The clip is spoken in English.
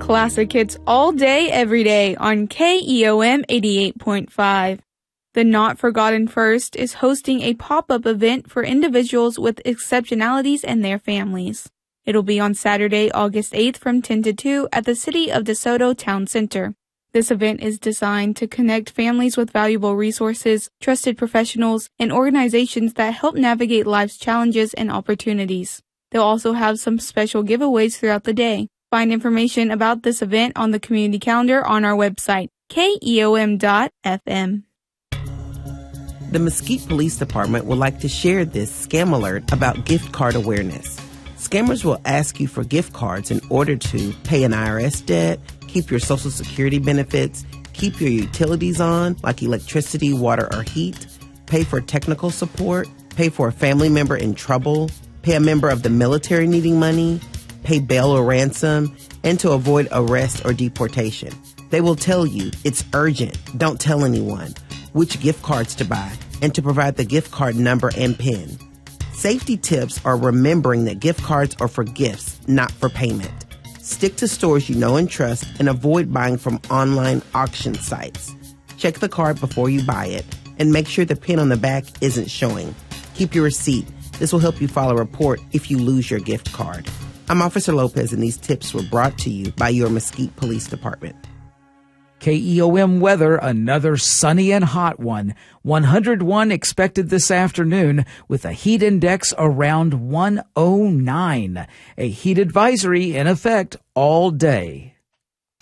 Classic hits all day, every day on KEOM 88.5. The Not Forgotten First is hosting a pop-up event for individuals with exceptionalities and their families. It'll be on Saturday, August 8th from 10 to 2 at the City of DeSoto Town Center. This event is designed to connect families with valuable resources, trusted professionals, and organizations that help navigate life's challenges and opportunities. They'll also have some special giveaways throughout the day. Find information about this event on the community calendar on our website, keom.fm. The Mesquite Police Department would like to share this scam alert about gift card awareness. Scammers will ask you for gift cards in order to pay an IRS debt, keep your Social Security benefits, keep your utilities on, like electricity, water, or heat, pay for technical support, pay for a family member in trouble, pay a member of the military needing money, pay bail or ransom, and to avoid arrest or deportation. They will tell you it's urgent, don't tell anyone, which gift cards to buy, and to provide the gift card number and PIN. Safety tips are remembering that gift cards are for gifts, not for payment. Stick to stores you know and trust and avoid buying from online auction sites. Check the card before you buy it and make sure the PIN on the back isn't showing. Keep your receipt. This will help you file a report if you lose your gift card. I'm Officer Lopez, and these tips were brought to you by your Mesquite Police Department. KEOM weather, another sunny and hot one. 101 expected this afternoon with a heat index around 109. A heat advisory in effect all day.